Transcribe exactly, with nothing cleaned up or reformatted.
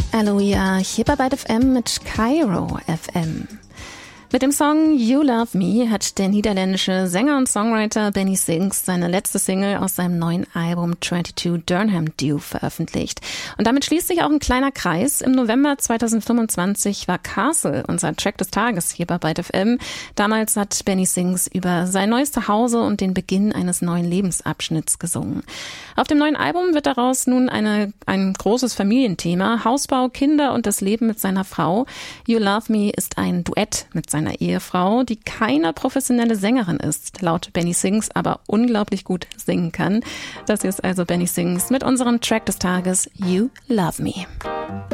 Aloia, hier bei Byte F M mit Kairo F M. Mit dem Song You Love Me hat der niederländische Sänger und Songwriter Benny Sings seine letzte Single aus seinem neuen Album zweiundzwanzig Durham Dew veröffentlicht. Und damit schließt sich auch ein kleiner Kreis. Im November zweitausendfünfundzwanzig war Castle unser Track des Tages hier bei Byte F M. Damals hat Benny Sings über sein neues Zuhause und den Beginn eines neuen Lebensabschnitts gesungen. Auf dem neuen Album wird daraus nun eine, ein großes Familienthema, Hausbau, Kinder und das Leben mit seiner Frau. You Love Me ist ein Duett mit seiner seiner Ehefrau, die keine professionelle Sängerin ist, laut Benny Sings, aber unglaublich gut singen kann. Das ist also Benny Sings mit unserem Track des Tages You Love Me.